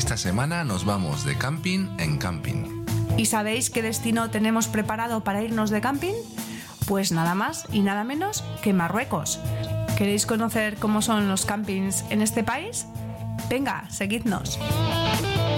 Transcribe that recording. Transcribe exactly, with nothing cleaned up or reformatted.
Esta semana nos vamos de camping en camping. ¿Y sabéis qué destino tenemos preparado para irnos de camping? Pues nada más y nada menos que Marruecos. ¿Queréis conocer cómo son los campings en este país? Venga, seguidnos.